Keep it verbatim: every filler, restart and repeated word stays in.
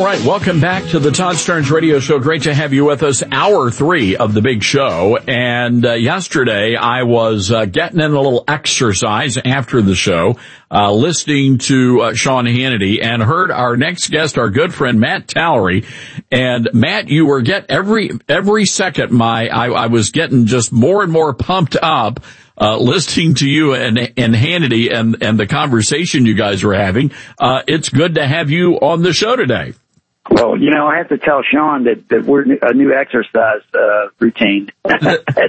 right, welcome back to the Todd Starnes Radio Show. Great to have you with us. Hour three of the big show. And uh, yesterday I was uh, getting in a little exercise after the show, uh, listening to uh, Sean Hannity, and heard our next guest, our good friend Matt Tallery. And Matt, you were get every every second. My I, I was getting just more and more pumped up. Uh, listening to you and, and Hannity and, and the conversation you guys were having. Uh, it's good to have you on the show today. Well, you know, I have to tell Sean that, that we're a new exercise uh, routine.